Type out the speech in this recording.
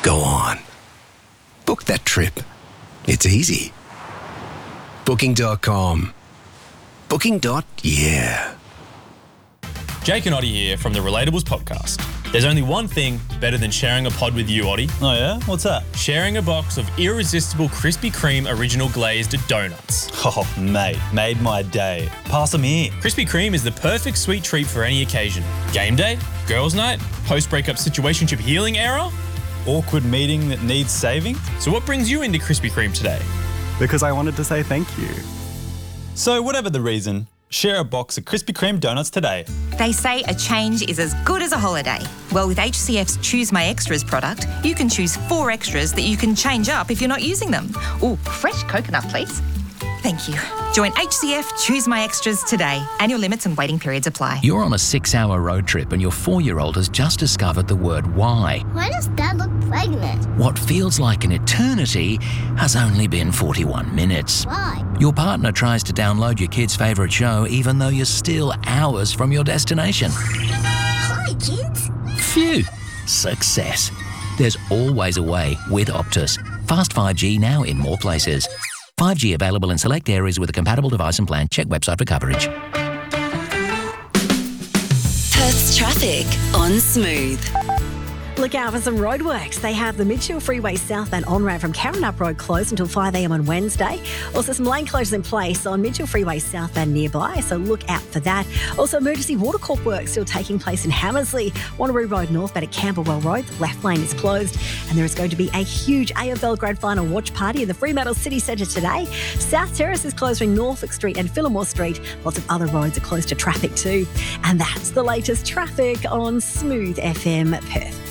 Go on. Book that trip. It's easy. Booking.com. Booking.yeah. Jake and Oddie here from the Relatables podcast. There's only one thing better than sharing a pod with you, Oddie. Oh yeah? What's that? Sharing a box of irresistible Krispy Kreme original glazed donuts. Oh, mate, made my day. Pass them here. Krispy Kreme is the perfect sweet treat for any occasion. Game day, girls' night, post-breakup situationship healing era. Awkward meeting that needs saving? So what brings you into Krispy Kreme today? Because I wanted to say thank you. So whatever the reason, share a box of Krispy Kreme donuts today. They say a change is as good as a holiday. Well, with HCF's Choose My Extras product, you can choose 4 extras that you can change up if you're not using them. Ooh, fresh coconut, please. Thank you. Join HCF Choose My Extras today. Annual limits and waiting periods apply. You're on a 6-hour road trip and your 4-year-old has just discovered the word why. Why does Dad look pregnant? What feels like an eternity has only been 41 minutes. Why? Your partner tries to download your kid's favourite show even though you're still hours from your destination. Hi, kids. Phew! Success. There's always a way with Optus. Fast 5G now in more places. 5G available in select areas with a compatible device and plan. Check website for coverage. Perth's traffic on Smooth. Look out for some roadworks. They have the Midfield Freeway southbound on-ramp from Karrinyup Road closed until 5 a.m. on Wednesday. Also, some lane closures in place on Midfield Freeway southbound nearby, so look out for that. Also, emergency water corp work still taking place in Hammersley. Wanneroo Road northbound at Camberwell Road, the left lane is closed. And there is going to be a huge AFL Grand Final watch party in the Fremantle City Centre today. South Terrace is closed from Norfolk Street and Fillmore Street. Lots of other roads are closed to traffic too. And that's the latest traffic on Smooth FM Perth.